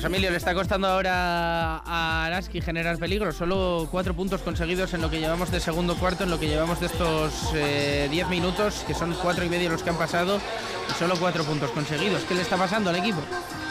Pues Emilio, le está costando ahora a Araski generar peligro. Solo 4 puntos conseguidos en lo que llevamos de segundo cuarto, en lo que llevamos de estos 10 minutos, que son 4 y medio los que han pasado, y solo 4 puntos conseguidos. ¿Qué le está pasando al equipo?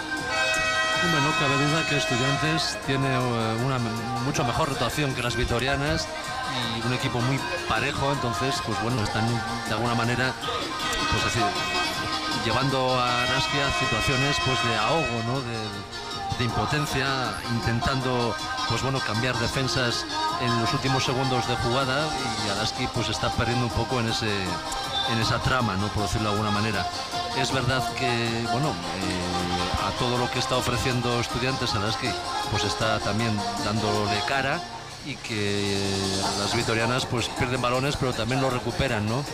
Bueno, cabe duda que Estudiantes tiene una mucho mejor rotación que las vitorianas y un equipo muy parejo, entonces, pues bueno, están de alguna manera, pues así, llevando a Araski a situaciones pues de ahogo, ¿no? De impotencia, intentando pues bueno cambiar defensas en los últimos segundos de jugada, y Araski pues está perdiendo un poco en esa trama, ¿no? Por decirlo de alguna manera. Es verdad que bueno, a todo lo que está ofreciendo Estudiantes, Araski pues está también dándole cara, y que las vitorianas pues pierden balones pero también lo recuperan, ¿no?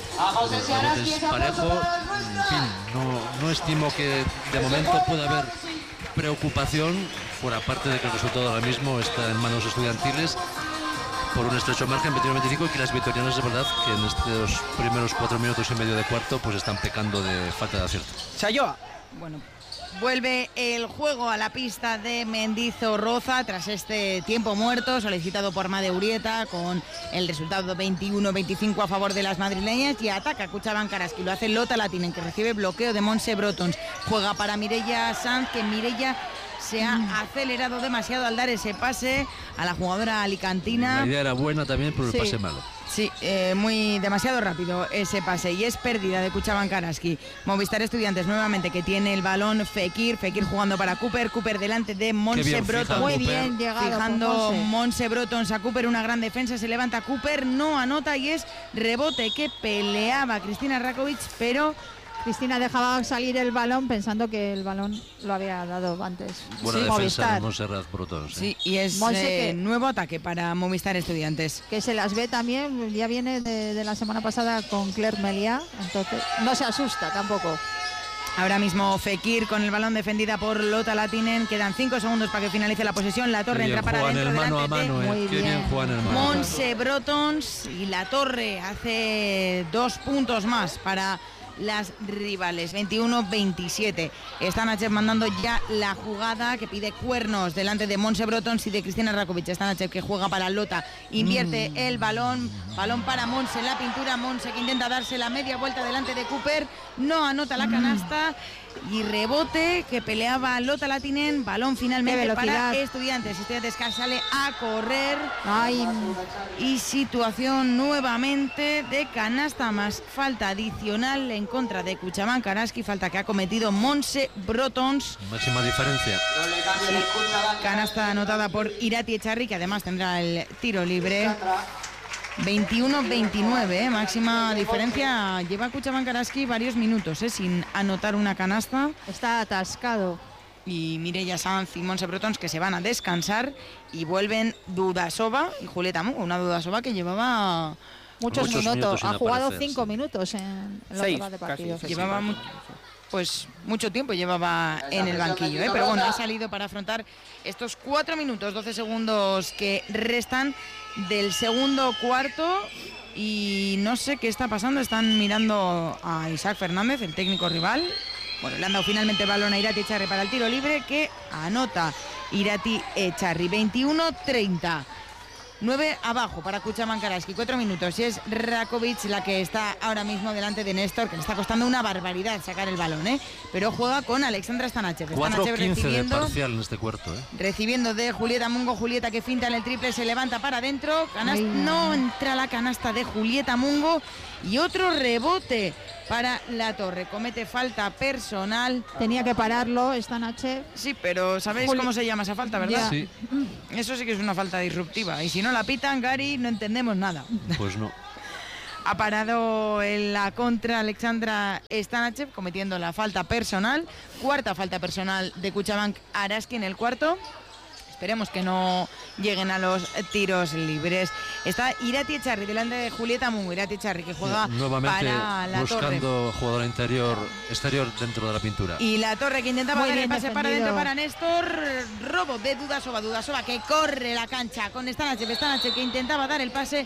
Es parejo, en fin, no estimo que de momento pueda haber preocupación, fuera parte de que el resultado ahora mismo está en manos estudiantiles por un estrecho margen, 21-25, y que las vitorianas es verdad que en estos primeros 4 minutos y medio de cuarto pues están pecando de falta de acierto. Chayoa. Bueno, vuelve el juego a la pista de Mendizorroza tras este tiempo muerto solicitado por Made Urieta, con el resultado 21-25 a favor de las madrileñas, y ataca Cuchabank Araski. Lo hace Lota Latinen, que recibe bloqueo de Montse Brotons. Juega para Mireia Sanz, que Mireia se ha acelerado demasiado al dar ese pase a la jugadora alicantina. La idea era buena también, pero el pase malo. Sí, demasiado rápido ese pase, y es pérdida de Cuchabank Araski. Movistar Estudiantes nuevamente, que tiene el balón Fekir jugando para Cooper delante de Montse Brotons. Muy bien llegado, fijando Montse Brotons a Cooper, una gran defensa, se levanta Cooper, no anota, y es rebote que peleaba Cristina Rakovic, pero Cristina dejaba salir el balón pensando que el balón lo había dado antes. Buena defensa de Montserrat Brotons. Sí, y es nuevo ataque para Movistar Estudiantes. Que se las ve también, ya viene de la semana pasada con Claire Meliá, entonces no se asusta tampoco. Ahora mismo Fekir con el balón, defendida por Lota Latinen. Quedan 5 segundos para que finalice la posesión. La Torre entra para adentro. Mano a mano, Muy bien Juan el mano. Montse Brotons, y La Torre hace 2 puntos más para las rivales. 21-27. Stanachev mandando ya la jugada, que pide cuernos delante de Montse Brotons y de Cristina Rakovic. Stanachev, que juega para Lota, invierte el balón para Montse en la pintura. Montse, que intenta darse la media vuelta delante de Cooper, no anota la canasta, y rebote que peleaba Lota Latinen. Balón finalmente para Estudiantes que sale a correr. Y situación nuevamente de canasta más falta adicional en contra de Cuchabank Araski, falta que ha cometido Montse Brotons. Máxima diferencia. Canasta anotada por Irati Echarri, que además tendrá el tiro libre. 21-29, máxima diferencia. Lleva Cuchabank Araski varios minutos sin anotar una canasta. Está atascado. Y Mireia Sanz y Montse Brotons, que se van a descansar, y vuelven Dudasova y Julieta Mungo. Una Dudasova que llevaba muchos minutos. Ha jugado 5 minutos en la prueba de partido. Llevaba mucho tiempo llevaba en el banquillo, pero bueno, ha salido para afrontar estos 4 minutos, 12 segundos que restan del segundo cuarto. Y no sé qué está pasando. Están mirando a Isaac Fernández, el técnico rival. Bueno, le han dado finalmente el balón a Irati Echarri para el tiro libre, que anota Irati Echarri. 21-30. 9 abajo para Cuchabank Araski, 4 minutos, y es Rakovic la que está ahora mismo delante de Néstor, que le está costando una barbaridad sacar el balón, pero juega con Alexandra Stanachev. 4-15 de parcial en este cuarto. Recibiendo de Julieta Mungo. Julieta, que finta en el triple, se levanta para adentro. No entra la canasta de Julieta Mungo, y otro rebote para La Torre. Comete falta personal. Tenía que pararlo Stanachev. Sí, pero ¿sabéis cómo se llama esa falta, verdad? Sí. Eso sí que es una falta disruptiva. Y si no la pitan, Gary, no entendemos nada. Pues no. Ha parado en la contra Alexandra Stanachev, cometiendo la falta personal. Cuarta falta personal de Cuchabank Araski en el cuarto. Esperemos que no lleguen a los tiros libres. Está Irati Echarri delante de Julieta Mungo. Irati Echarri, que juega nuevamente para La Torre. Buscando jugador exterior dentro de la pintura. Y La Torre, que intentaba dar el pase para adentro para Néstor. Robo de Dudasova, que corre la cancha con Stanachev, que intentaba dar el pase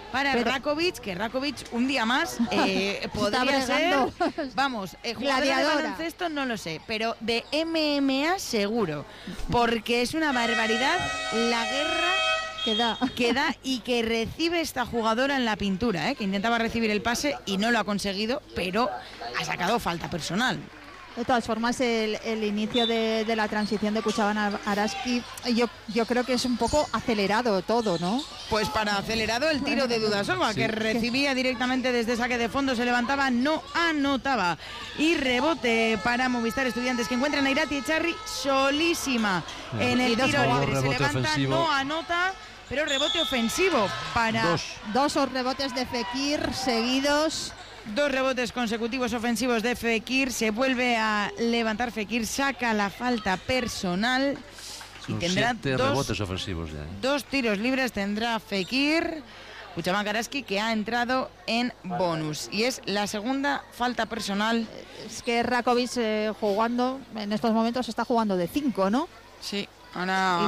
para Rakovic, que Rakovic un día más podría ser, vamos, jugador de baloncesto no lo sé, pero de MMA seguro, porque es una barbaridad la guerra que da y que recibe esta jugadora en la pintura, que intentaba recibir el pase y no lo ha conseguido, pero ha sacado falta personal. De todas formas, el inicio de la transición de Cuchaban-Araski, yo creo que es un poco acelerado todo, ¿no? Pues para acelerado el tiro de Dudasova, que recibía directamente desde saque de fondo, se levantaba, no anotaba. Y rebote para Movistar Estudiantes, que encuentran a Irati Echarri solísima en el tiro libre. Se levanta, ofensivo. No anota, pero rebote ofensivo para... Dos rebotes de Fekir seguidos. 2 rebotes consecutivos ofensivos de Fekir, se vuelve a levantar Fekir, saca la falta personal y tendrá 7 rebotes ofensivos ya. 2 tiros libres tendrá Fekir. Cuchaban-Araski, que ha entrado en bonus y es la segunda falta personal. Es que Rakovic jugando, en estos momentos está jugando de 5, ¿no? Sí, ahora...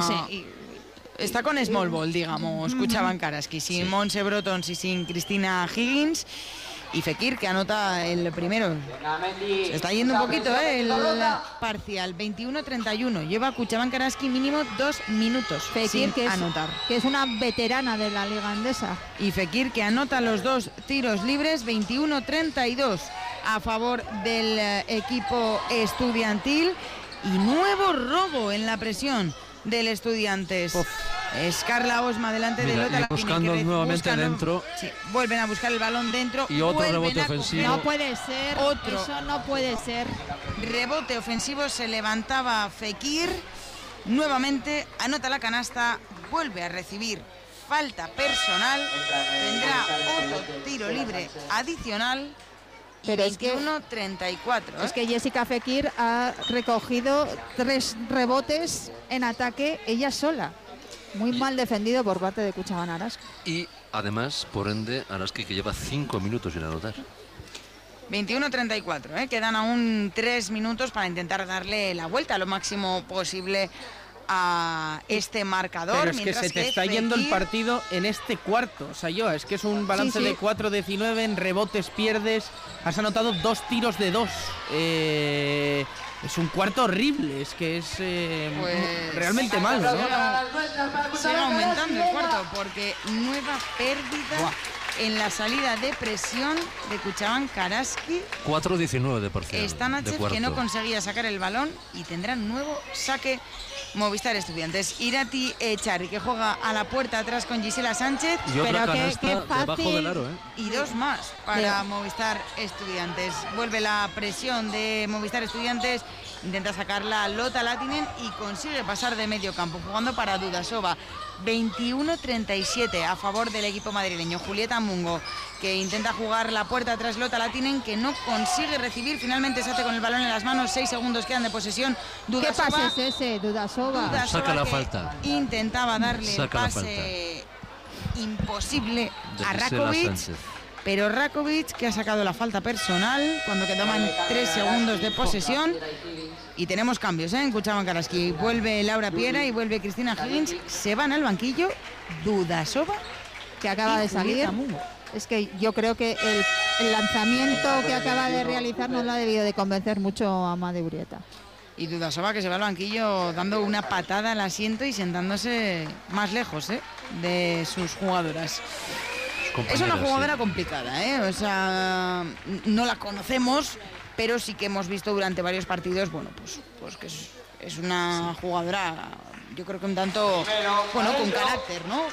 está con small ball, digamos, Cuchaban-Araski, sin Montse Brotons y sin Cristina Higgins. Y Fekir, que anota el primero. Se está yendo un poquito el parcial. 21-31. Lleva Cuchaban-Araski mínimo 2 minutos. Fekir, que es una veterana de la Liga Endesa. Y Fekir, que anota los 2 tiros libres. 21-32 a favor del equipo estudiantil. Y nuevo robo en la presión del Estudiantes. Es Carla Osma delante de Lota. Buscando nuevamente dentro. Sí, vuelven a buscar el balón dentro. Y otro rebote ofensivo. No puede ser. Eso no puede ser. Rebote ofensivo, se levantaba Fekir. Nuevamente anota la canasta. Vuelve a recibir falta personal. Tendrá otro tiro libre adicional. Pero 21-34. Es que Jessica Fekir ha recogido 3 rebotes en ataque ella sola. Muy mal defendido por parte de Cuchaban-Araski. Y además, por ende, Araski, que lleva 5 minutos sin anotar. 21-34, quedan aún 3 minutos para intentar darle la vuelta lo máximo posible a este marcador. Pero es que se te está yendo el partido en este cuarto, o sea, es que es un balance de 4-19, en rebotes pierdes, has anotado 2 tiros de 2. Es un cuarto horrible, es que es realmente malo, ¿no? Sigue aumentando el cuarto porque nueva pérdida en la salida de presión de Cuchaban-Araski. 4-19 de parcial. Stanachev, que no conseguía sacar el balón, y tendrá nuevo saque Movistar Estudiantes. Irati Echarri, que juega a la puerta atrás con Gisela Sánchez. Y otra canasta debajo del aro, Y 2 más para Movistar Estudiantes. Vuelve la presión de Movistar Estudiantes. Intenta sacarla Lota Latinen y consigue pasar de medio campo, jugando para Dudasova. 21-37 a favor del equipo madrileño. Julieta Mungo, que intenta jugar la puerta tras Lota Latinen, que no consigue recibir. Finalmente se hace con el balón en las manos. 6 segundos quedan de posesión. Dudasova, ¿qué pase es ese, Dudasova? Saca la falta. Intentaba darle el pase imposible a Rakovic. Pero Rakovic, que ha sacado la falta personal cuando quedaban 3 segundos de posesión. Y tenemos cambios, en Cuchaban-Araski. Vuelve Laura Piera y vuelve Cristina Higgins. Se van al banquillo Dudasova, que acaba de salir. Es que yo creo que el lanzamiento que acaba de realizar no lo ha debido de convencer mucho a Amade Urieta. Y Dudasova, que se va al banquillo dando una patada al asiento y sentándose más lejos de sus jugadoras. Es una jugadora complicada, o sea, no la conocemos, pero sí que hemos visto durante varios partidos, pues que es una jugadora, yo creo que un tanto, con carácter, ¿no?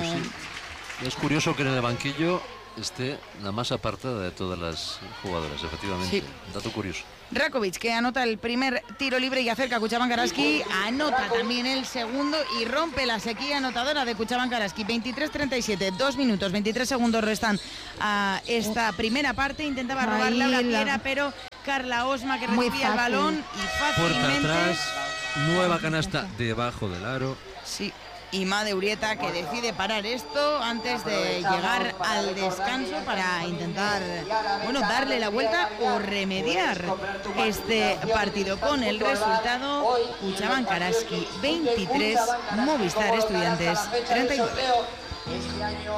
Es curioso que en el banquillo esté la más apartada de todas las jugadoras, efectivamente. Sí. Dato curioso. Rakovic, que anota el primer tiro libre y acerca a Cuchaban-Araski, anota también el segundo y rompe la sequía anotadora de Cuchaban-Araski. 23-37, 2 minutos, 23 segundos restan a esta primera parte. Intentaba robar Laura Piera, pero Carla Osma, que recibía el balón y fácilmente... Puerta atrás, nueva canasta debajo del aro. Sí. Y Amade Urieta, que decide parar esto antes de llegar al descanso para intentar, darle la vuelta o remediar este partido. Con el resultado, Cuchaban-Araski 23, Movistar Estudiantes 39.